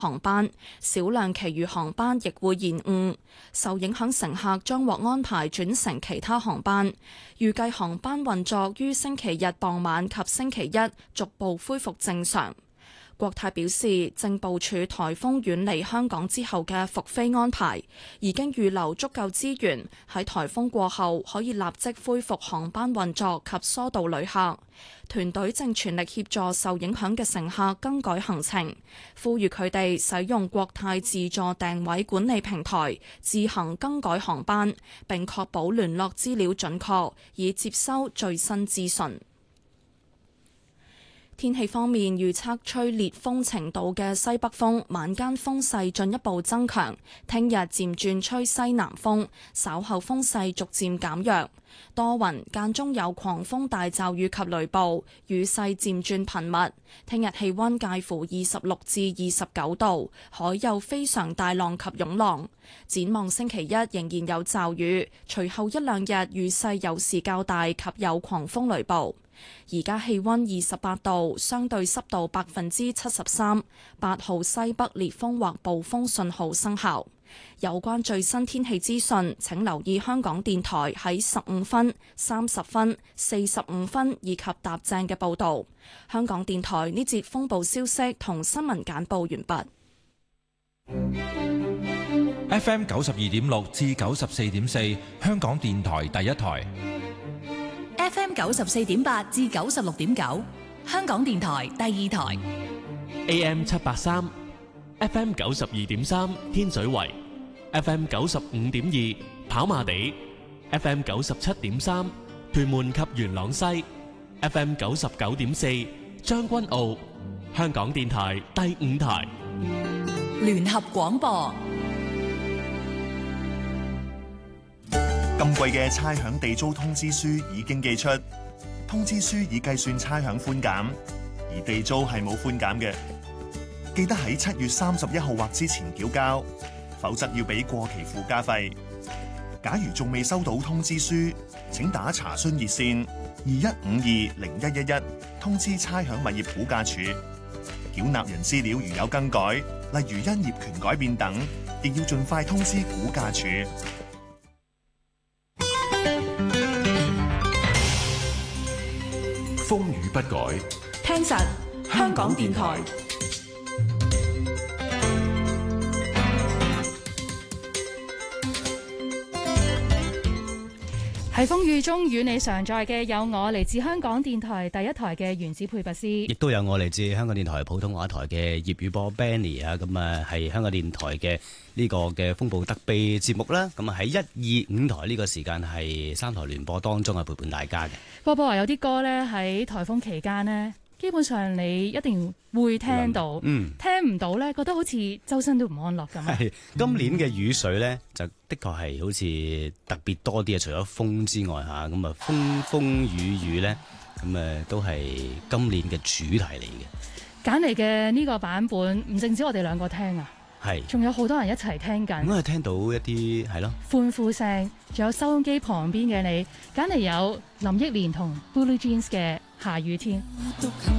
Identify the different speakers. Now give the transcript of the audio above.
Speaker 1: 航班，少量其餘航班亦會延誤。受影響乘客將獲安排轉乘其他航班，預計航班運作於星期日傍晚及星期一逐步恢復正常。國泰表示，正部署颱風遠離香港之後嘅復飛安排，已經預留足夠資源，喺颱風過後可以立即恢復航班運作及疏導旅客。團隊正全力協助受影響嘅乘客更改行程，呼籲佢哋使用國泰自助訂位管理平台自行更改航班，並確保聯絡資料準確，以接收最新資訊。天氣方面，預測吹烈風程度嘅西北風，晚間風勢進一步增強，聽日漸轉吹西南風，稍後風勢逐漸減弱，多雲，間中有狂風大驟雨及雷暴，雨勢漸轉頻密。聽日氣溫介乎26至29度，海有非常大浪及湧浪。展望星期一仍然有驟雨，隨後一兩日雨勢有時較大及有狂風雷暴。而家氣溫28度，相對濕度73%，8號西北烈風或暴風信號生效。有關最新天氣資訊，請留意香港電台喺15分、30分、45分以及踏正嘅報導。香港電台呢節風暴消息同新聞簡報完
Speaker 2: 畢。FM 92.6至94.4，香港電台第一台。
Speaker 3: FM 94.8至96.9，香港電台第二台。
Speaker 4: AM 783 FM 92.3，天水圍 FM 95.2，跑馬地 FM 97.3，屯門及元朗西 FM 99.4，將軍澳。香港電台第五台
Speaker 3: 聯合廣播。
Speaker 5: 今季嘅差餉地租通知書已經寄出，通知書已計算差餉寬減，而地租係冇寬減嘅。記得喺7月31號或之前繳交，否則要俾過期附加費。假如仲未收到通知書，請打查詢熱線21520111通知差餉物業估價署。繳納人資料如有更改，例如因業權改變等，亦要盡快通知估價署。
Speaker 6: 風雨不改，
Speaker 3: 聽實香港電台。
Speaker 7: 喺風雨中與你常在嘅有我嚟自香港電台第一台嘅原子配拔斯，
Speaker 8: 亦都有我嚟自香港電台普通話台嘅葉宇波 Benny 啊，咁啊係香港電台嘅呢個嘅風暴特備節目啦。咁啊喺1、2、5台呢個時間係3台聯播當中係陪伴大家嘅。波波話有啲歌呢喺颱風期間呢，基本上你一定會聽到，聽唔到呢，覺得好似周身都唔安樂咁。係今年嘅雨水呢，就的確係好似特別多啲啊！除咗風之外嚇，咁啊風風雨雨呢，咁都係今年嘅主題嚟嘅。揀嚟嘅呢個版本唔淨止我哋兩個聽啊，係仲有好多人一齊聽緊。咁係聽到一啲係咯歡呼聲，仲有收音機旁邊嘅你，揀嚟有林憶蓮同 Blue Jeans 嘅下雨天。